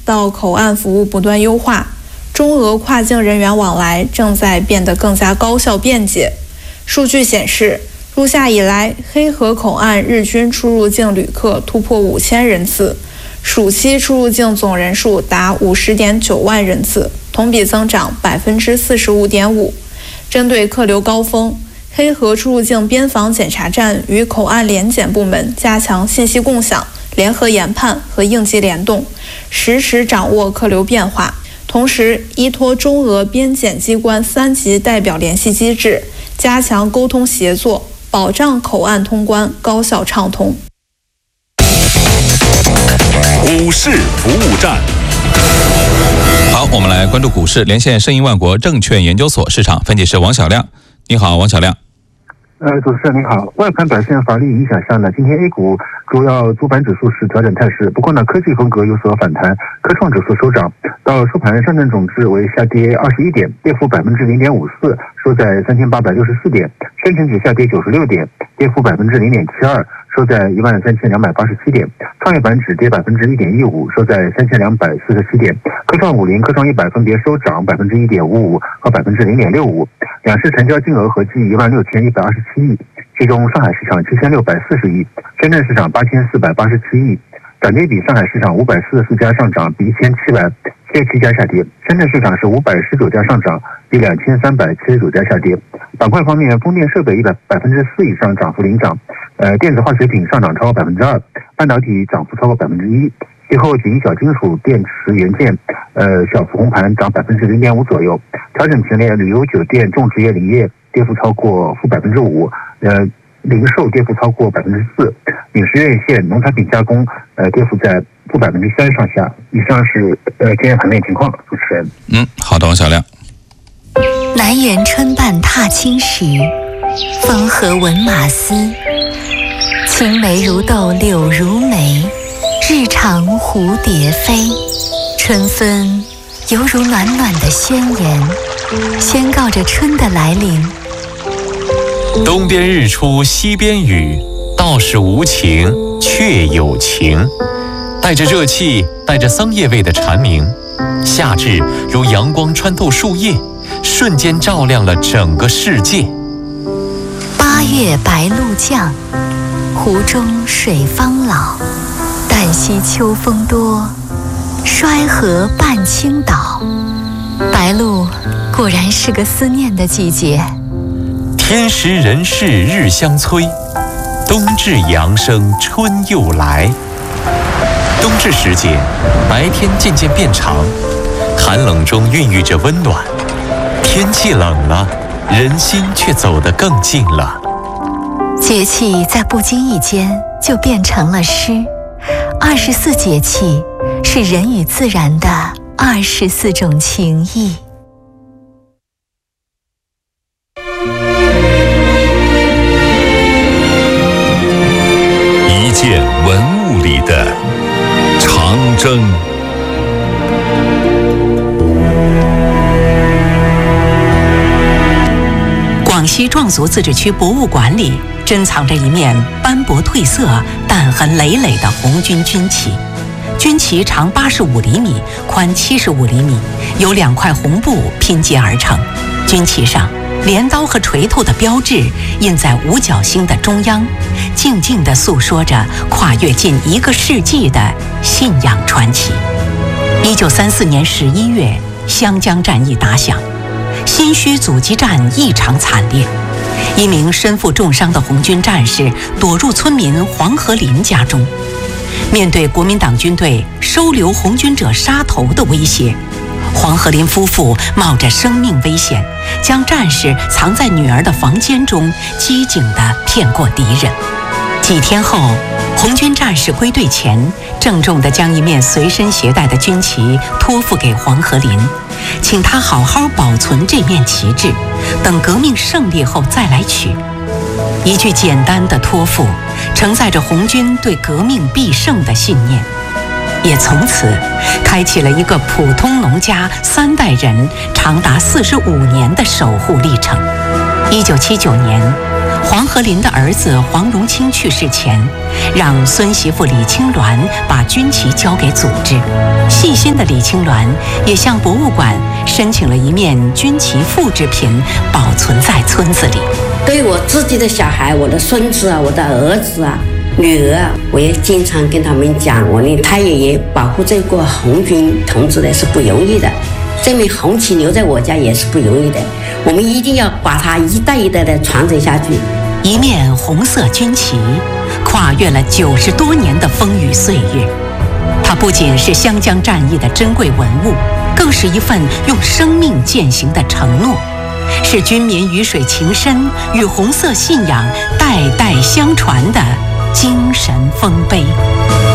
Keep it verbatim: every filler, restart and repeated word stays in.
到口岸服务不断优化，中俄跨境人员往来正在变得更加高效便捷。数据显示，入夏以来，黑河口岸日均出入境旅客突破五千人次，暑期出入境总人数达五十点九万人次，同比增长百分之四十五点五。针对客流高峰，黑河出入境边防检查站与口岸联检部门加强信息共享、联合研判和应急联动，实时掌握客流变化。同时，依托中俄边检机关三级代表联系机制，加强沟通协作，保障口岸通关高效畅通。 股市服务站。 好，我们来关注股市，连线盛银万国证券研究所市场分析师王小亮。你好，王小亮。 呃，主持人您好。外盘表现乏力影响下呢，今天 A 股主要主板指数是调整态势，不过呢，科技风格有所反弹，科创指数收涨，到收盘上证总值为下跌二十一点，跌幅百分之零点五四，收在三千八百六十四点，深成指下跌九十六点，跌幅百分之零点七二，收在一万三千两百八十七点，创业板指跌百分之一点一五，收在三千两百四十七点，科创五零、科创一百分别收涨百分之一点五五和百分之零点六五，两市成交金额合计一万六千一百二十七亿，其中上海市场七千六百四十亿，深圳市场八千四百八十七亿，涨跌比上海市场五百四十四家上涨，比一千七百七十七家下跌；深圳市场是五百十九家上涨，比两千三百七十九家下跌。板块方面，风电设备一百百分之四以上涨幅领涨，呃，电子化学品上涨超过百分之二，半导体涨幅超过百分之一。其后，仅小金属、电池元件，呃，小幅红盘涨百分之零点五左右。调整前列，旅游、酒店、种植业、林业跌幅超过负百分之五，呃，零售跌幅超过百分之四，饮食院线、农产品加工，呃，跌幅在负百分之三上下。以上是呃今天盘面情况，主持人。 嗯，好的，王小亮。 南园春半踏青时，风和闻马嘶。青梅如豆，柳如眉，日长蝴蝶飞。春分犹如暖暖的宣言，宣告着春的来临。 东边日出西边雨，道是无晴却有晴。带着热气，带着桑叶味的蝉鸣，夏至如阳光穿透树叶，瞬间照亮了整个世界。 八月白露降，湖中水方老。旦夕秋风多，衰河半倾倒。白露果然是个思念的季节。 天时人事日相催，冬至阳生春又来。冬至时节，白天渐渐变长，寒冷中孕育着温暖。天气冷了，人心却走得更近了。 节气在不经意间就变成了诗。二十四节气是人与自然的二十四种情谊。 一件文物里的长征。 广西壮族自治区博物馆里珍藏着一面斑驳褪色但痕累累的红军军旗，军旗长八十五厘米，宽七十五厘米，由两块红布拼接而成。军旗上镰刀和锤头的标志印在五角星的中央，静静地诉说着跨越近一个世纪的信仰传奇。一九三四年十一月，湘江战役打响，新圩阻击战异常惨烈。一名身负重伤的红军战士躲入村民黄河林家中，面对国民党军队收留红军者杀头的威胁，黄河林夫妇冒着生命危险，将战士藏在女儿的房间中，机警地骗过敌人。几天后，红军战士归队前，郑重地将一面随身携带的军旗托付给黄河林，请他好好保存这面旗帜，等革命胜利后再来取。一句简单的托付，承载着红军对革命必胜的信念，也从此开启了一个普通农家三代人长达四十五年的守护历程。一九七九年， 黄河林的儿子黄荣清去世前，让孙媳妇李青鸾把军旗交给组织。细心的李青鸾也向博物馆申请了一面军旗复制品，保存在村子里。 对我自己的小孩，我的孙子啊，我的儿子啊、女儿啊，我也经常跟他们讲，我的太爷爷保护这个红军同志的是不容易的，这面红旗留在我家也是不容易的，我们一定要把它一代一代的传承下去。 一面红色军旗，跨越了九十多年的风雨岁月。它不仅是湘江战役的珍贵文物，更是一份用生命践行的承诺，是军民鱼水情深与红色信仰代代相传的精神丰碑。